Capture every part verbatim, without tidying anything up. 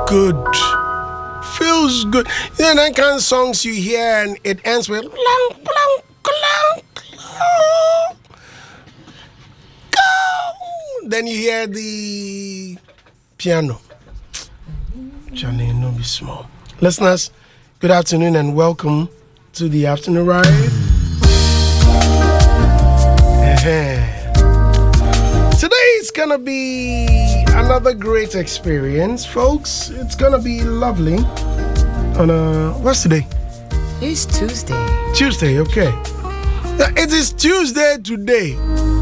good. Feels good. You know that kind of songs you hear and it ends with clunk, clunk, clunk, clunk. Go. Then you hear the piano. Charlie, no be small. Listeners, good afternoon and welcome to the afternoon ride. Today it's gonna be another great experience, folks. It's gonna be lovely. On a what's today? It's Tuesday. Tuesday, okay. It is Tuesday today.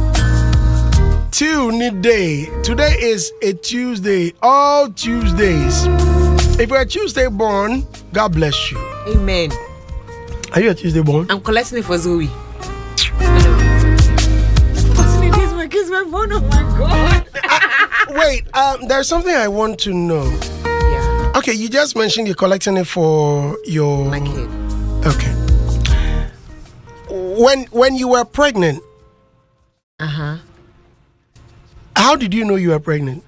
Tuesday. Today is a Tuesday. All Tuesdays. If you're a Tuesday born, God bless you. Amen. Are you a Tuesday born? I'm collecting it for Zoe. Kiss my phone, oh my God. uh, wait, um, there's something I want to know. Yeah. Okay, you just mentioned you're collecting it for your... My kid. Okay. When when you were pregnant... Uh-huh. How did you know you were pregnant?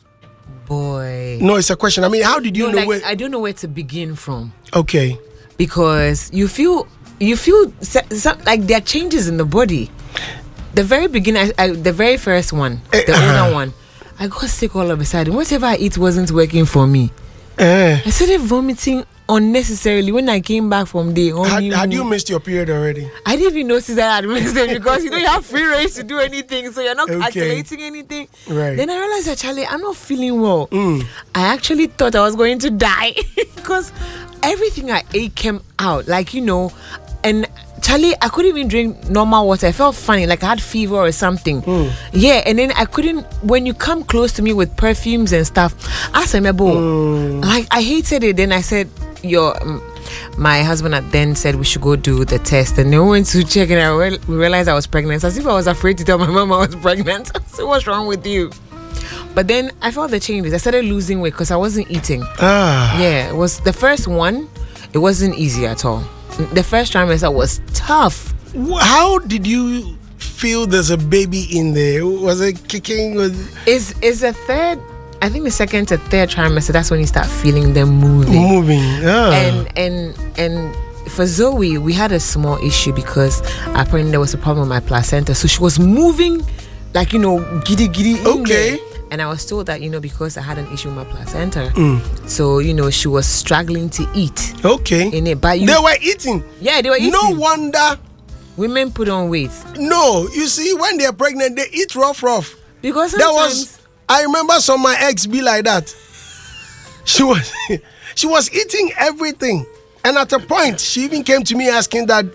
Boy. No, it's a question. I mean, how did you no, know like, where... I don't know where to begin from. Okay. Because you feel... You feel... Like there are changes in the body. The very beginning, I, I, the very first one, the uh, older one, I got sick all of a sudden. Whatever I eat wasn't working for me. Uh, I started vomiting unnecessarily when I came back from the had, had you missed your period already? I didn't even notice that I had missed it because you know you have free range to do anything, so you're not okay. calculating anything. Right. Then I realized that, Charlie, I'm not feeling well. Mm. I actually thought I was going to die because everything I ate came out, like, you know, and Charlie, I couldn't even drink normal water. I felt funny, like I had fever or something. Mm. Yeah, and then I couldn't, when you come close to me with perfumes and stuff, I said, mm. like, I hated it. Then I said, your, um, my husband then said we should go do the test. And they went to check and I re- realized I was pregnant. As if I was afraid to tell my mom I was pregnant. So what's wrong with you? But then I felt the changes. I started losing weight because I wasn't eating. Ah. Yeah, it was the first one. It wasn't easy at all. The first trimester was tough. How did you feel there's a baby in there? Was it kicking? Was... It's, it's a third, I think the second to third trimester, that's when you start feeling them moving. Moving, yeah. And, and, and for Zoe, we had a small issue because apparently there was a problem with my placenta. So she was moving like, you know, giddy giddy. Okay. And I was told that, you know, because I had an issue with my placenta, mm. so, you know, she was struggling to eat. Okay. In it, but you, they were eating. Yeah, they were eating. No wonder. Women put on weight. No, you see, when they're pregnant, they eat rough, rough. Because that was, I remember some of my ex be like that. She was, she was eating everything. And at a point, she even came to me asking that,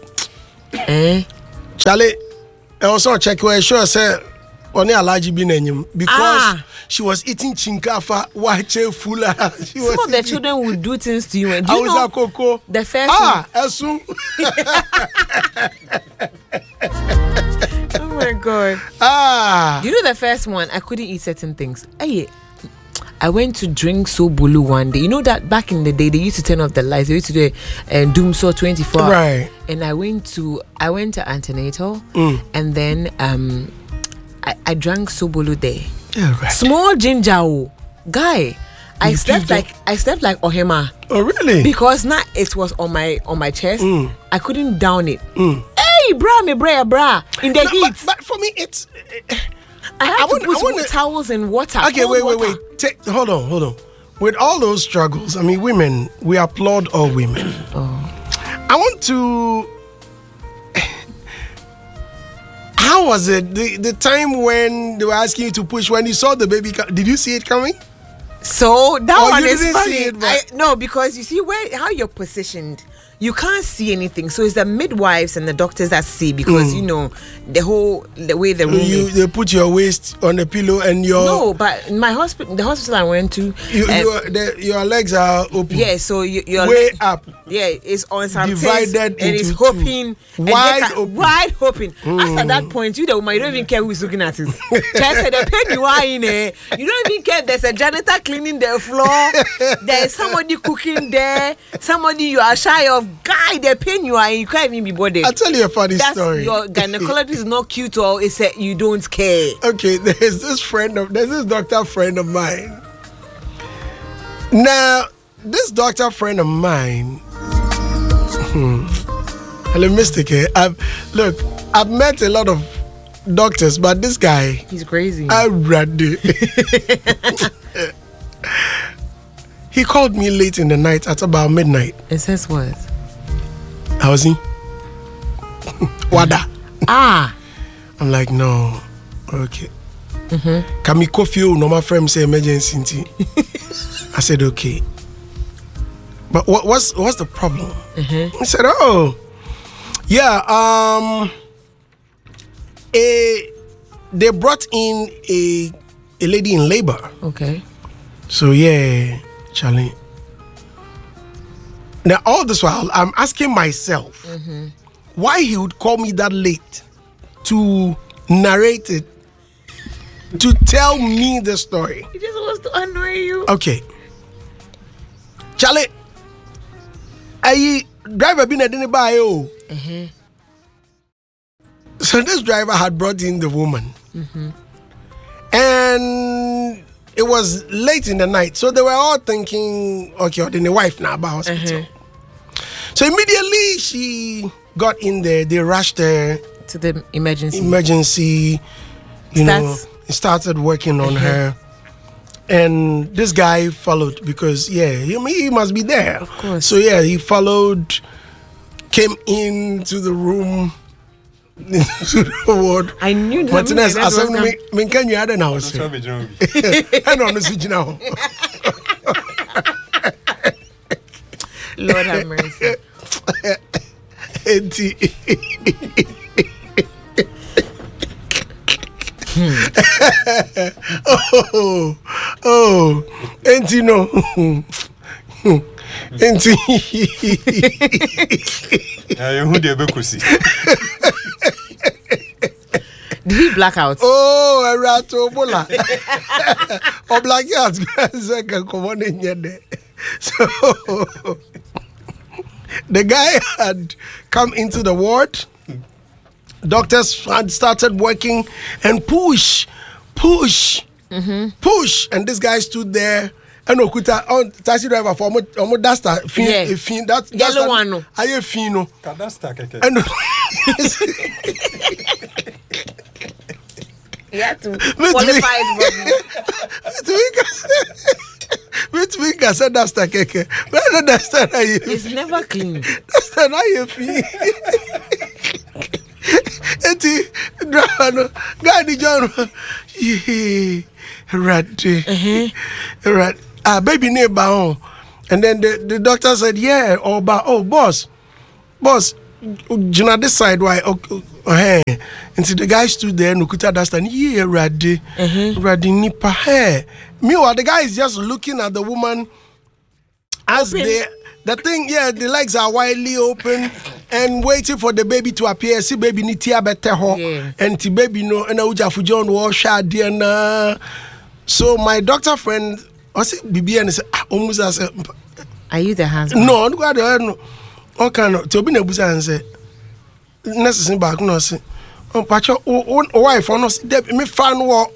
eh? Charlie, I also check where she said, only allergy be name because ah. she was eating chinkafa, wache fula. She Some was of the children would do things to you. And do I you was know a coco. The first ah, Esu. Oh my God. Ah. You know the first one, I couldn't eat certain things. Hey, I went to drink Sobulu one day. You know that back in the day they used to turn off the lights. They used to do a uh, Doom Saw twenty-four. Right. And I went to I went to antenatal, mm. and then um. I, I drank Sobolo there. Yeah, right. Small ginger, oh. Guy. I you slept like I slept like Ohema. Oh really? Because now it was on my on my chest. Mm. I couldn't down it. Mm. Hey, bra, me bra, bra. In the no, heat. But, but for me, it's. Uh, I had I to want, put I want towels in water. Okay, wait, wait, water. wait. Take, hold on, hold on. With all those struggles, I mean, women, we applaud all women. Oh. I want to. How was it? The the time when they were asking you to push, when you saw the baby, did you see it coming? So that oh, one you is didn't funny. See it, but... I, no, because you see where how you're positioned. You can't see anything, so it's the midwives and the doctors that see because mm. you know the whole the way the room. You is. They put your waist on the pillow and your no, but in my hospital, the hospital I went to, you, uh, your the, your legs are open. Yeah, so you, your way leg, up. Yeah, it's on some divided and into it's hoping wide can, open, wide open. Mm. After that point, you the woman you don't even care who's looking at it. Just the pen you are in there. You don't even care. There's a janitor cleaning the floor. There's somebody cooking there. Somebody you are shy of. Guy, the pen you are in, you can't even be bothered. I'll tell you a funny That's story. Your gynecologist is not cute or it's a, you don't care. Okay, there's this friend of there's this doctor friend of mine. Now, this doctor friend of mine, hello, Mystic. I've look, I've met a lot of doctors, but this guy, he's crazy. I read it. He called me late in the night at about midnight. It says what? How was he? Wada. Ah. I'm like, no. Okay. Mm-hmm. Can we coffee? No, my friend say emergency. I said, okay. But what, what's what's the problem? Mm-hmm. He said, oh, yeah. Um, a they brought in a a lady in labor. Okay. So yeah, Charlie. Now all this while, I'm asking myself mm-hmm. why he would call me that late to narrate it, to tell me the story. He just wants to annoy you. Okay. Charlie, I driver been at anybody. Uh-huh. So this driver had brought in the woman. Mm-hmm. And it was late in the night. So they were all thinking, okay, or then the wife now about hospital. Uh-huh. So immediately she got in there, they rushed her to the emergency. Emergency, you Starts. know, started working on Uh-huh. her. And this guy followed because, yeah, he, he must be there. Of course. So, yeah, he followed, came into the room, into the ward. I knew that. Martinez, that was I gonna- said, can you add an house? I don't know, switch now. Lord have mercy. oh, oh, auntie no, auntie. Did he black out? Oh, a rat or bola. Or black out. Come on in here. So the guy had come into the ward. Doctors had started working and push, push, mm-hmm. push, and this guy stood there. And Okuta on taxi driver for omo omo duster fin Yeah. fin that Yellow one no. Aye fin no. Cadastre keke. And He had to Wait, qualify it. Which week I said that's the keke. But I don't understand how you It's never clean. that's the how you feel. Eti driver no guy the John. Yeah, rat. Uh-huh. Rat. Ah, baby neighbor on. And then the, the doctor said, yeah, oh, but, oh, boss, boss, you know this side, why? Okay, hey. And so the guy stood there, and Okuta understand, yeah, Raddy, Raddy Nipa, hey. Meanwhile, the guy is just looking at the woman as Open. they, the thing, yeah, the legs are widely open and waiting for the baby to appear. See, baby, ni tia better ho, Yeah. and the baby no, and Uja Fujon wash na. So my doctor friend, I said, Bibi, and said, almost as a. Are you the husband? No, no, no, no. Okay, no. To be nebuza and say, necessary back no say. Oh, pacho, oh, oh, wife, oh no, me fan war.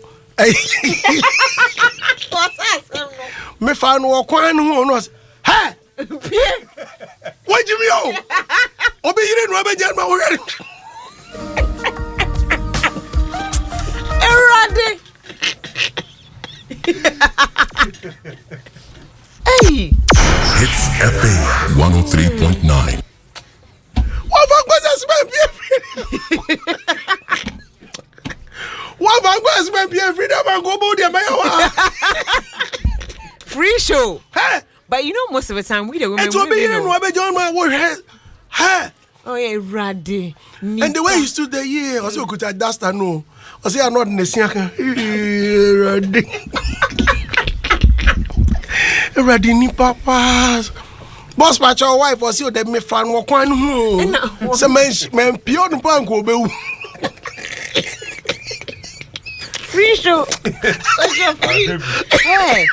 Me fan war. Kwan who no. Hey, what do you mean? Obi, you didn't know about Jan already. Erade. Hey. Hits F A one oh three point nine. What fuck was that smell? What fuck was smell? Freedom and go body my. Free show. Hey, But you know, most of the time we the women. and to we be you don't didn't know about John man. What hey, hey. Oh yeah, Rade. And the way he stood there, yeah, I said, "Could I dust and no?" I said, "I'm not in the same." Ready, ni papas. Boss, my child wife was you. They me fan walk one home. So man, man, pure no pan go be. Free show. Such a free. Hey.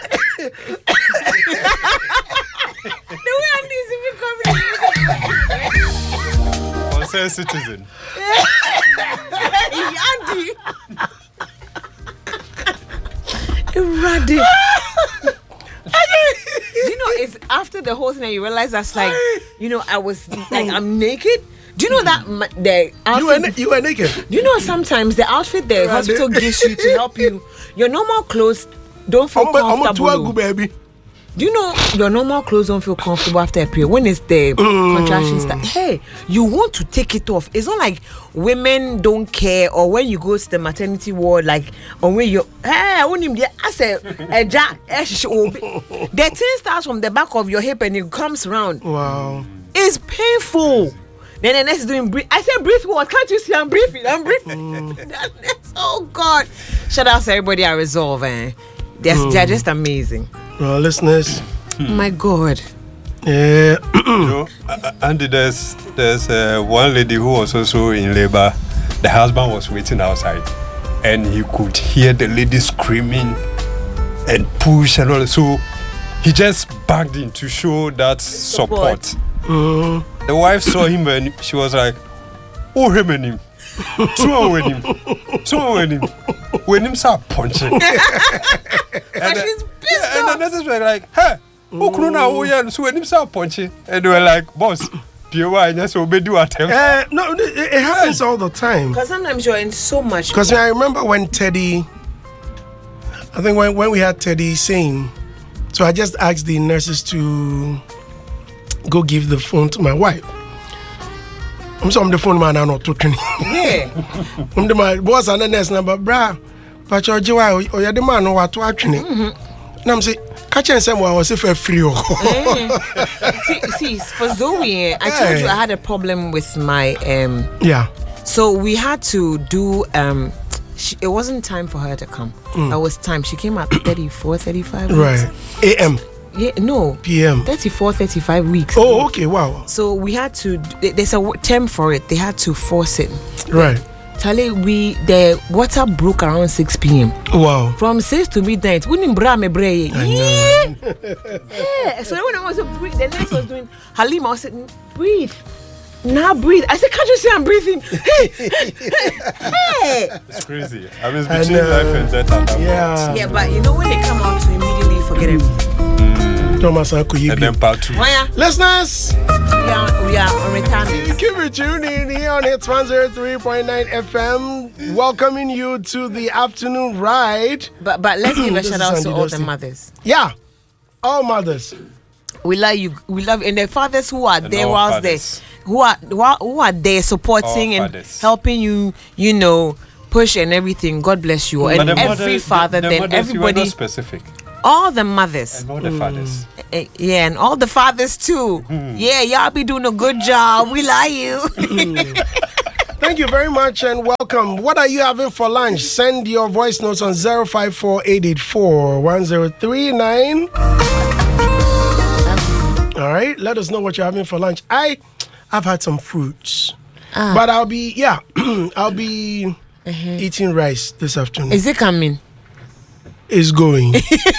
The way I'm even coming. Concerned citizen. Andy. Rade. it's after the whole thing that you realize that's like, you know, I was like, I'm naked. Do you know that ma- the outfit? You were, na- you were naked. Do you know sometimes the outfit the hospital gives you to help you, your normal clothes don't feel I'm, I'm a comfortable. two baby. Do you know your normal clothes don't feel comfortable after a period? When it's the Mm. contraction start, hey, you want to take it off. It's not like women don't care, or when you go to the maternity ward, like, or when you, hey, I want him there. I said, a jack, the thing starts from the back of your hip and it comes round. Wow. It's painful. Then the next is doing breathe. I said, breathe what? Can't you see I'm breathing? I'm breathing. That's, oh, God. Shout out to everybody at Resolve, eh? They're, Mm. they're just amazing. Well, listeners. Oh my God. Yeah. You know, uh, Andy, there's there's uh, one lady who was also in labor. The husband was waiting outside, and he could hear the lady screaming and push and all. So he just backed in to show that support. Support. Mm. The wife saw him and she was like, "Oh, him and him, so with him, so with him, when him start punching." But And then- she's pissed yeah, and off. the nurses were like, "Hey, who couldn't know yeah?" So when him start punching, and they were like, "Boss, P O I just obey do attempt." Uh, no, it, it happens all the time. Because sometimes you're in so much. Because I remember when Teddy, I think when, when we had Teddy saying, so I just asked the nurses to go give the phone to my wife. I'm so I'm the phone man, I'm not talking. Yeah. I'm the my boss and the nurse number, brah. But you're Joy, or you're the man who are watching it. And I'm saying, catch and say, well, I was if a free. see, see, for Zoe, I told you I had a problem with my um. Yeah. So we had to do um. She, it wasn't time for her to come. It was time. She came at thirty-four, thirty-five weeks. Right. A M. Yeah. No. P M. thirty-four, thirty-five weeks. Oh, okay. Wow. So we had to. There's a w- term for it. They had to force it. Right. Charlie, we the water broke around six p.m. Wow. From six to midnight. We didn't bra me bray. Yeah. Yeah. So when I was breathe, the nurse was doing Halima was saying, breathe. Now breathe. I said, can't you see I'm breathing? Hey, hey. It's crazy. I mean, it's And, between uh, life and death at that Yeah. Yeah, but you know when they come out to immediately forget everything. Thomas point. Akuyibi. And then part two. Oh yeah, Listeners, we are we are on retirement. keep it tuned in here on Hits one oh three point nine F M, welcoming you to the afternoon ride. But but let's give a This shout is out to Sandy all Dusty. the mothers. Yeah, all mothers. We love you. We love and the fathers who are And there all whilst fathers. there, who are who are, who are there supporting All and fathers. helping you. You know, push and everything. God bless you. And But the every mother- father, the, the then mothers, you were everybody, not specific. all the mothers. And all the fathers. Eh, yeah, and all the fathers too. Yeah, y'all be doing a good job. We love you. Thank you very much and welcome. What are you having for lunch? Send your voice notes on zero five four eight eight four one zero three nine. All right, let us know what you're having for lunch. I, I've had some fruits, Ah. but I'll be yeah, I'll be eating rice this afternoon. Is it coming? Is going.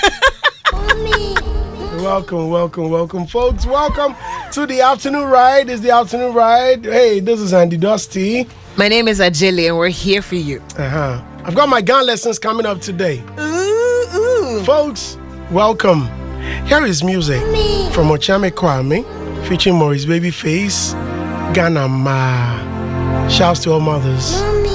Welcome, welcome, welcome, folks. Welcome to the afternoon ride. It's the afternoon ride. Hey, this is Andy Dusty. My name is Ajeli, and we're here for you. Uh-huh. I've got my gun lessons coming up today. Ooh, ooh. Folks, welcome. Here is music from Ochame Kwame featuring Maurice Babyface, Ghana Ma. Shouts to all mothers.